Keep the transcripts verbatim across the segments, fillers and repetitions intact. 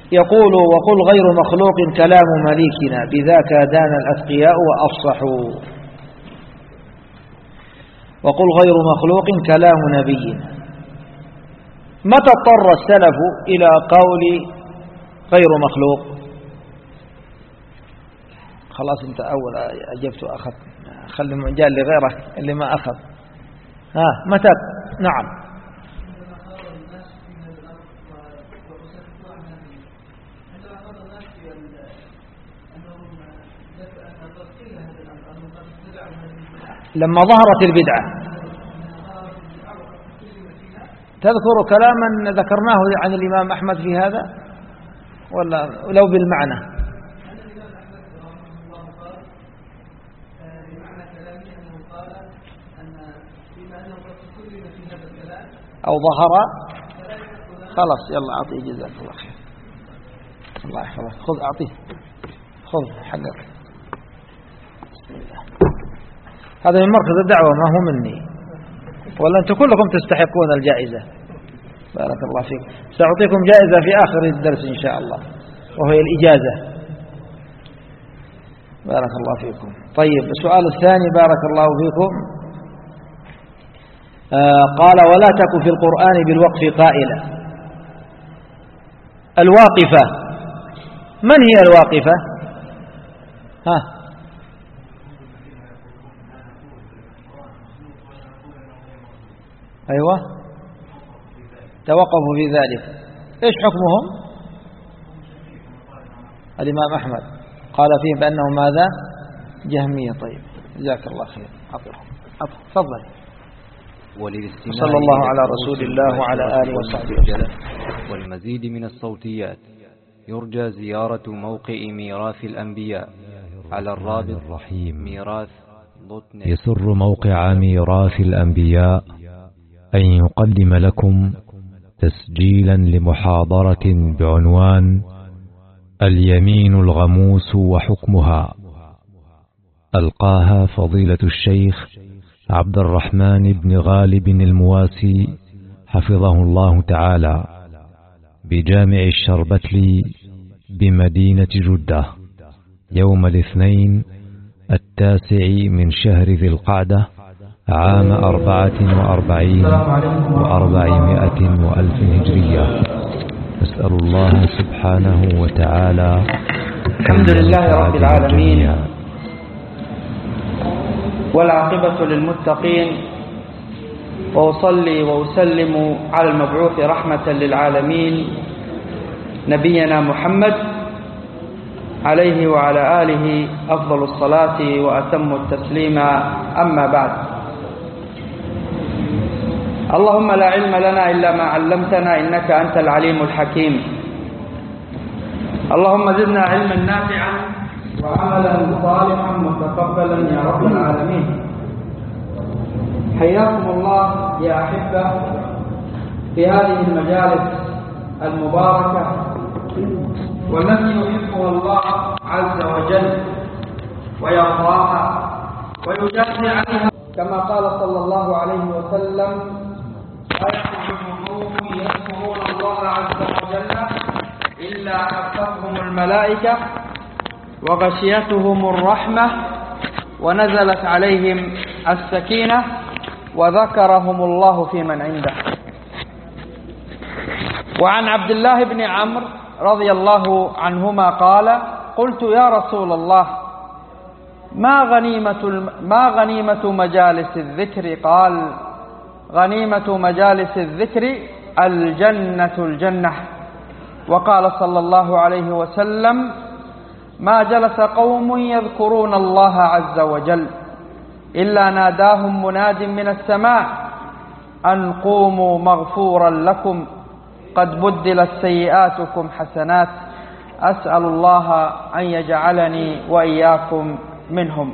يقول: وقل غير مخلوق كلام مليكنا بذاك دان الأتقياء وأفصحوا. وقل غير مخلوق كلام نبينا. متى اضطر السلف إلى قول غير مخلوق؟ خلاص انت أول أجبت وأخذ، خلي المعجال لغيره اللي ما أخذ. ها متى؟ نعم. لما ظهرت البدعة. تذكر كلاما ذكرناه عن الإمام أحمد في هذا ولا لو بالمعنى؟ أو ظهر. خلاص يلا أعطيه جزاك الله خير. الله يحفظك. خذ أعطيه، خذ حقك. بسم الله. هذا من مركز الدعوة ما هو مني، ولا أنتم كلكم تستحقون الجائزة. بارك الله فيكم. سأعطيكم جائزة في آخر الدرس إن شاء الله، وهي الإجازة. بارك الله فيكم. طيب السؤال الثاني بارك الله فيكم. آه قال: ولا تك في القرآن بالوقف قائلة. الواقفة من هي الواقفة؟ ها أيوة توقفوا في ذلك. إيش حكمهم؟ الإمام أحمد قال فيه بأنه ماذا؟ جهمية. طيب جزاك الله خير. أعطيهم تفضل. صلى الله على رسول الله وعلى آله وصحبه وسلم. والمزيد من الصوتيات يرجى زيارة موقع ميراث الأنبياء على الرابط ميراث دوت نت. يسر موقع ميراث الأنبياء أن يقدم لكم تسجيلا لمحاضرة بعنوان اليمين الغموس وحكمها، ألقاها فضيلة الشيخ عبد الرحمن بن غالب المواسي حفظه الله تعالى بجامع الشربتلي بمدينة جدة يوم الاثنين التاسع من شهر ذي القعدة عام أربعة وأربعين وأربعمائة وألف هجرية. نسأل الله سبحانه وتعالى. الحمد لله رب العالمين، والعاقبة للمتقين، وأصلي وأسلم على المبعوث رحمة للعالمين نبينا محمد عليه وعلى آله أفضل الصلاة وأتم التسليم. أما بعد، اللهم لا علم لنا إلا ما علمتنا إنك أنت العليم الحكيم. اللهم زدنا علما نافعا وعملا صالحا متقبلا يا رب العالمين. حياكم الله يا أحبة في هذه المجالس المباركة، والتي يحبها الله عز وجل ويرضاها ويجازي عليها، كما قال صلى الله عليه وسلم: يذكرون الله عز وجل إلا حفتهم الملائكة وغشيتهم الرحمة ونزلت عليهم السكينة وذكرهم الله في من عنده. وعن عبد الله بن عمرو رضي الله عنهما قال: قلت يا رسول الله ما غنيمة ما غنيمة مجالس الذكر؟ قال: غنيمة مجالس الذكر الجنة الجنة. وقال صلى الله عليه وسلم: ما جلس قوم يذكرون الله عز وجل إلا ناداهم مناد من السماء أن قوموا مغفورا لكم قد بدلت سيئاتكم حسنات. أسأل الله أن يجعلني وإياكم منهم.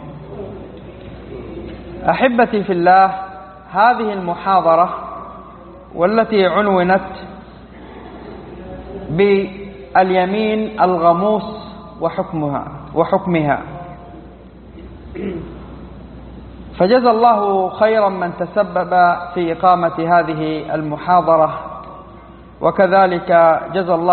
أحبتي في الله، هذه المحاضرة والتي عنونت باليمين الغموس وحكمها وحكمها فجزى الله خيرا من تسبب في إقامة هذه المحاضرة، وكذلك جزى الله